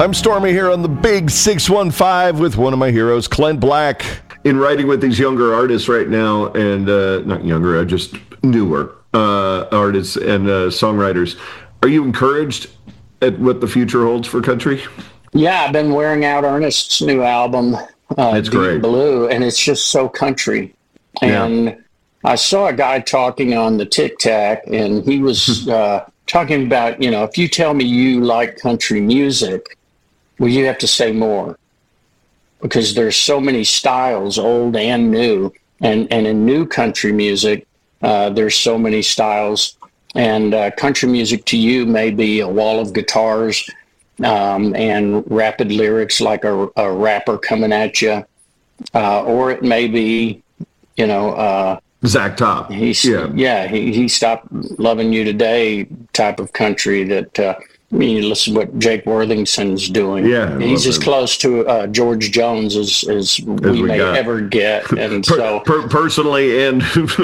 I'm Stormy here on the Big 615 with one of my heroes, Clint Black. In writing with these younger artists right now, and not younger, just newer artists and songwriters, are you encouraged at what the future holds for country? Yeah, I've been wearing out Ernest's new album, It's Deep great. Blue, and it's just so country. And I saw a guy talking on the Tic Tac, and he was talking about, if you tell me you like country music, well, you have to say more, because there's so many styles, old and new. And in new country music, there's so many styles. And country music to you may be a wall of guitars and rapid lyrics like a rapper coming at you. Or it may be, Zach Top. he stopped loving you today type of country that, you listen to what Jake Worthington's doing. Yeah, he's as close to George Jones as we may got. ever get. And Personally and